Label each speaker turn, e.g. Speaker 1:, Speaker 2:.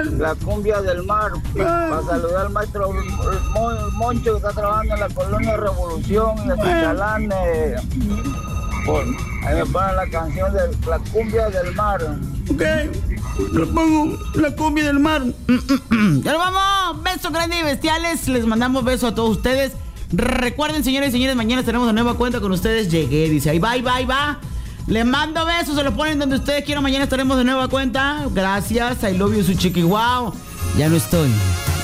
Speaker 1: La cumbia del mar. Para saludar al maestro Moncho, que está trabajando en la colonia Revolución, en el Chalán. Ahí me ponen la canción de la cumbia del mar.
Speaker 2: Ok, le pongo la cumbia del mar. Ya nos vamos. Besos grandes y bestiales. Les mandamos besos a todos ustedes. Recuerden, señores y señores, mañana tenemos una nueva cuenta con ustedes. Llegué, dice ahí va. Les mando besos, se los ponen donde ustedes quieran. Mañana estaremos de nueva cuenta. Gracias, I love you, su chiqui. Wow. Ya no estoy.